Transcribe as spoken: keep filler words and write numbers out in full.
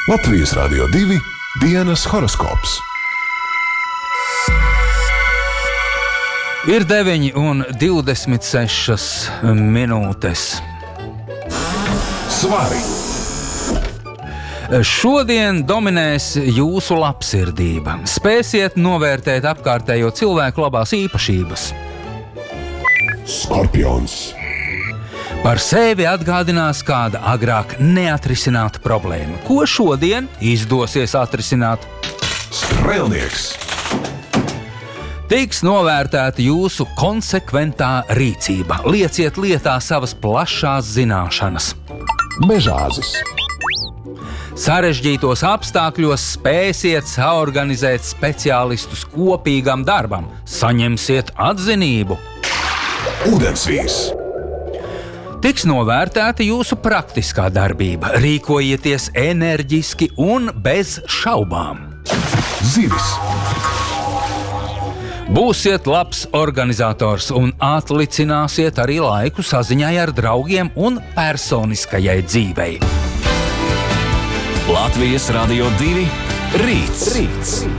Latvijas Radio divi dienas horoskops. Ir deviņi un divdesmit sešas minūtes. Svari! Šodien dominēs jūsu labsirdība. Spēsiet novērtēt apkārtējo cilvēku labās īpašības. Skorpions! Par sevi atgādinās kāda agrāk neatrisināta problēma, ko šodien izdosies atrisināt. Strēlnieks! Tiks novērtēta jūsu konsekventā rīcība. Lieciet lietā savas plašās zināšanas. Mežāzis! Sarežģītos apstākļos spēsiet saorganizēt speciālistus kopīgam darbam. Saņemsiet atzinību. Ūdensvīrs! Tiks novērtēta jūsu praktiskā darbība. Rīkojieties enerģiski un bez šaubām. Zivis! Būsiet labs organizators un atlicināsiet arī laiku saziņai ar draugiem un personiskajai dzīvei. Latvijas Radio divi rīts. rīts.